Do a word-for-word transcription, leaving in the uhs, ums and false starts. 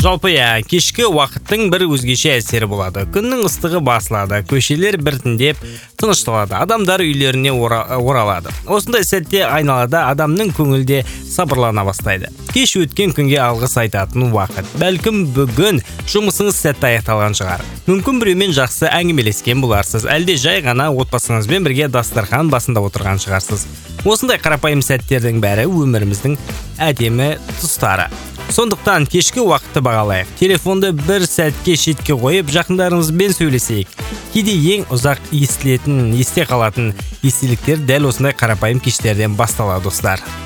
Жалпы я, кешкі уақыттың бір өзгеше әсері болады. Күннің ыстығы басылады, көшелер біртіндеп тынышталады, адамдар үйлеріне ора- оралады. Осындай сәтте айналада адамның көңілде сабырлана бастайды. Кеш өткен күнге алғыс айтатын уақыт. Бәлкім бүгін жұмысыңыз сәтті аяқталған шығар. Мүмкін біреумен жақсы әңгімелескен боларсыз, әлде жай ғана отбасыңызбен бірге дастархан басында отырған шығарсыз. Осындай қарапайым сәттердің бәрі өміріміздің әдемі тұстары. Сондықтан кешкі уақытты бағалайық. Телефонды бір сәтке шетке қойып, жақындарыңызбен сөйлесейік. Кейде ең ұзақ естілетін, есте қалатын естеліктер дәл осындай қарапайым кештерден басталады, достар.